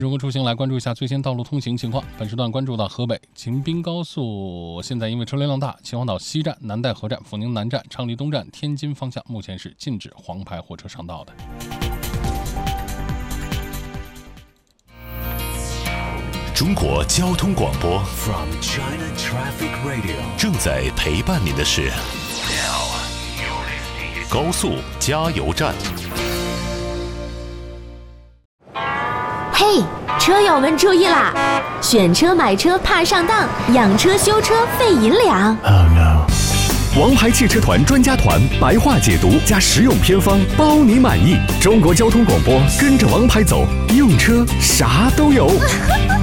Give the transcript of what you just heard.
如果出行来关注一下最新道路通行情况。本时段关注到河北秦滨高速，现在因为车流量大，秦皇岛西站、南戴河站、阜宁南站、昌黎东站、天津方向目前是禁止黄牌货车上道的。 中国交通广播 From China Traffic Radio 正在陪伴您的是高速加油站。 嘿，车友们注意啦！选车买车怕上当，养车修车费银两。 Oh no！ 王牌汽车团专家团白话解读加实用偏方，包你满意。中国交通广播，跟着王牌走，用车啥都有。